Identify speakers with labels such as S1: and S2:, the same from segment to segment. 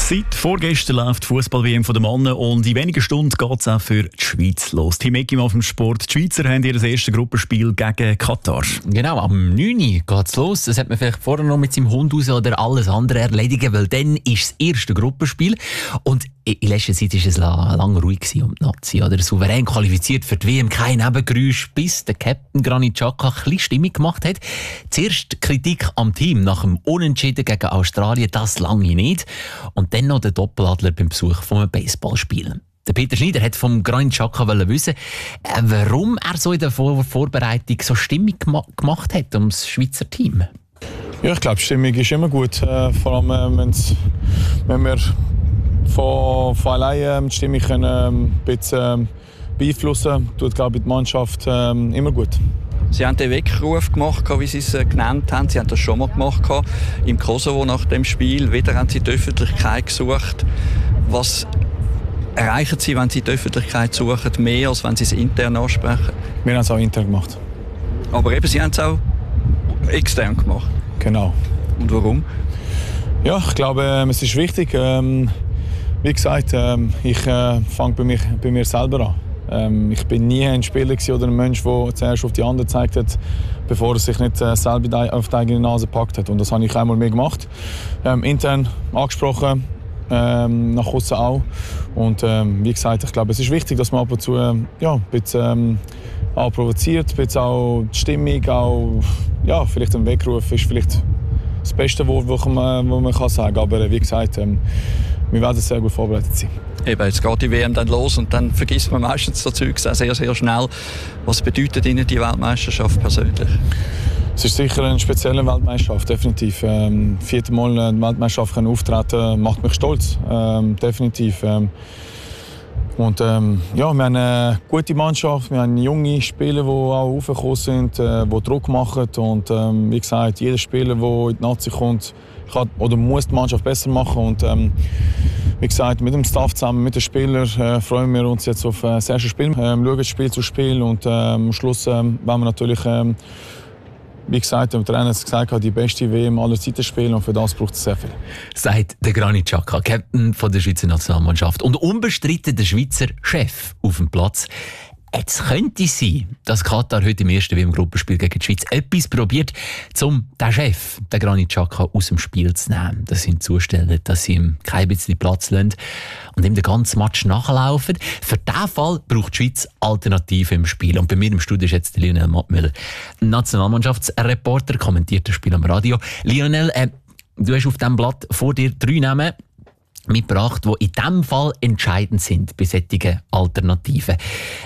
S1: Seit vorgestern läuft die Fußball-WM der Männer und in wenigen Stunden geht es auch für die Schweiz los. Team Eckim auf dem Sport. Die Schweizer haben ihr erstes Gruppenspiel gegen Katar.
S2: Genau, am 9. geht es los. Das hat man vielleicht vorher noch mit seinem Hund raus oder alles andere erledigen, weil dann ist das erste Gruppenspiel. Und in letzter Zeit war es lange ruhig um die Nazi. Oder souverän qualifiziert für die WM, kein Nebengeräusch, bis der Captain Granit Xhaka ein bisschen Stimmung gemacht hat. Zuerst Kritik am Team nach dem Unentschieden gegen Australien, das lange nicht. Und dann noch der Doppeladler beim Besuch von einem Baseballspiel. Der Peter Schneider hat vom Granit Xhaka wissen, warum er so in der Vorbereitung so Stimmung gemacht hat um das Schweizer Team.
S3: Ja, ich glaube, Stimmung ist immer gut. Vor allem, wenn wir von alleine die Stimmung können, ein bisschen beeinflussen, tut, glaube ich, die Mannschaft immer gut.
S4: Sie haben den Weckruf gemacht, wie Sie es genannt haben. Sie haben das schon mal gemacht im Kosovo nach dem Spiel. Wieder haben Sie die Öffentlichkeit gesucht. Was erreichen Sie, wenn Sie die Öffentlichkeit suchen, mehr als wenn Sie es intern ansprechen?
S3: Wir haben es auch intern gemacht.
S4: Aber eben, Sie haben es auch extern gemacht.
S3: Genau.
S4: Und warum?
S3: Ja, ich glaube, es ist wichtig. Wie gesagt, ich fange bei mir selber an. Ich bin nie ein Spieler oder ein Mensch, der zuerst auf die anderen gezeigt hat, bevor er sich nicht selber auf die eigene Nase gepackt hat. Und das habe ich einmal mehr gemacht. Intern angesprochen, nach außen auch. Und wie gesagt, ich glaube, es ist wichtig, dass man ab und zu ein bisschen auch provoziert, ein bisschen auch die Stimmung, auch, vielleicht ein Weckruf ist vielleicht das beste Wort, das man kann sagen kann. Aber wie gesagt, wir werden sehr gut vorbereitet sein.
S4: Eben, jetzt geht die WM dann los und dann vergisst man meistens das Zeug sehr, sehr schnell. Was bedeutet Ihnen die Weltmeisterschaft persönlich?
S3: Es ist sicher eine spezielle Weltmeisterschaft, definitiv. 4. Mal eine Weltmeisterschaft auftreten macht mich stolz, definitiv. Und wir haben eine gute Mannschaft, wir haben junge Spieler, die auch aufgekommen sind, die Druck machen. Und wie gesagt, jeder Spieler, der in die Nazi kommt, kann oder muss die Mannschaft besser machen. Und wie gesagt, mit dem Staff zusammen, mit den Spielern freuen wir uns jetzt auf das erste Spiel. Schauen Spiel zu Spiel und am Schluss wollen wir natürlich, wie gesagt, der Trainer hat gesagt, die beste WM aller Zeiten spielen und für das braucht es sehr viel.
S2: Sagt der Granit Xhaka, Captain von der Schweizer Nationalmannschaft und unbestritten der Schweizer Chef auf dem Platz. Jetzt könnte es sein, dass Katar heute im ersten WM-Gruppenspiel gegen die Schweiz etwas probiert, um den Chef, den Granit Xhaka, aus dem Spiel zu nehmen. Dass sie ihm zustellen, dass sie ihm kein bisschen Platz lassen und ihm den ganzen Match nachlaufen. Für diesen Fall braucht die Schweiz Alternativen im Spiel. Und bei mir im Studio ist jetzt Lionel Mattmüller, Nationalmannschaftsreporter, kommentiert das Spiel am Radio. Lionel, du hast auf diesem Blatt vor dir 3 Namen mitgebracht, die in diesem Fall entscheidend sind bei solchen Alternativen.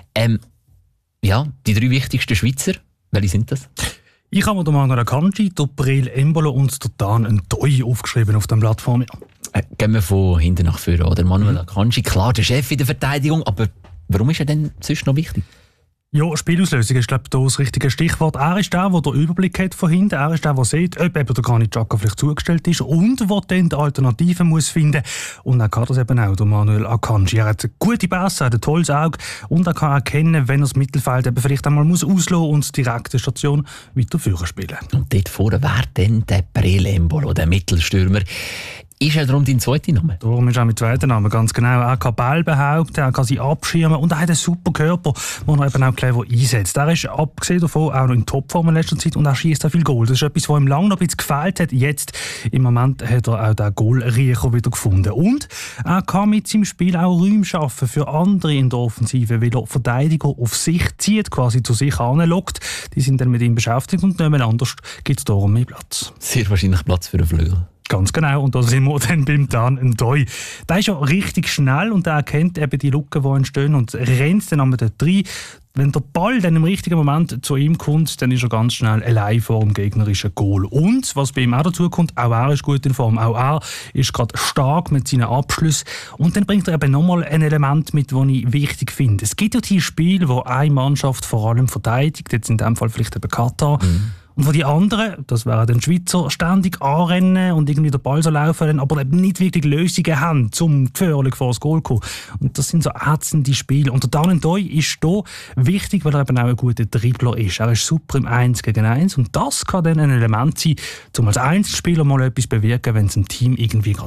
S2: Die 3 wichtigsten Schweizer, welche sind das?
S5: Ich habe mir den Manuel Akanji, den Breel Embolo und den Dan N'Doye aufgeschrieben auf dem Blatt vor mir.
S2: Gehen wir von hinten nach vorne. Oder? Manuel Akanji, klar, der Chef in der Verteidigung, aber warum ist er denn sonst noch wichtig?
S5: Ja, Spielauslösung ist, glaube ich, das richtige Stichwort. Er ist der den Überblick hat von hinten. Er ist der sieht, ob eben der Granit Xhaka vielleicht zugestellt ist und der dann die Alternativen muss finden. Und er kann das eben auch, der Manuel Akanji. Er hat gute Pässe, hat ein tolles Auge und er kann erkennen, wenn er das Mittelfeld eben vielleicht einmal auslassen muss und die direkte Station weiter führen spielen.
S2: Und dort vorne wäre dann der Breel Embolo, der Mittelstürmer. Ist er darum dein zweiter Name?
S5: Darum ist auch mein zweiter Name, ganz genau. Er kann Ball behaupten, er kann sie abschirmen und er hat einen super Körper, den er eben auch clever einsetzt. Er ist abgesehen davon auch noch in Topform in letzter Zeit und er schießt auch viel Goal. Das ist etwas, was ihm lange noch ein bisschen gefehlt hat. Jetzt, im Moment, hat er auch den Goalriecher wieder gefunden. Und er kann mit seinem Spiel auch Räume schaffen für andere in der Offensive, weil er Verteidiger auf sich zieht, quasi zu sich anlockt. Die sind dann mit ihm beschäftigt und nicht mehr anders gibt es darum mehr Platz.
S2: Sehr wahrscheinlich Platz für einen Flügel.
S5: Ganz genau, und da sind wir dann beim Dan N'Doye. Der ist ja richtig schnell und er erkennt eben die Lücken, die entstehen und rennt dann einmal dort rein. Wenn der Ball dann im richtigen Moment zu ihm kommt, dann ist er ganz schnell allein vor dem gegnerischen Goal. Und, was bei ihm auch dazu kommt, auch er ist gut in Form. Auch er ist gerade stark mit seinen Abschlüssen. Und dann bringt er eben nochmal ein Element mit, das ich wichtig finde. Es gibt ja die Spiele, wo eine Mannschaft vor allem verteidigt, jetzt in diesem Fall vielleicht eben Katar, und wo die anderen, das wären dann Schweizer, ständig anrennen und irgendwie den Ball so laufen, aber eben nicht wirklich Lösungen haben, um gefährlich vor das Goal zu kommen. Und das sind so ätzende Spiele. Und der Dan N'Doye ist hier wichtig, weil er eben auch ein guter Dribbler ist. Er ist super im 1 gegen 1 und das kann dann ein Element sein, um als Einzelspieler mal etwas bewirken, wenn es im Team irgendwie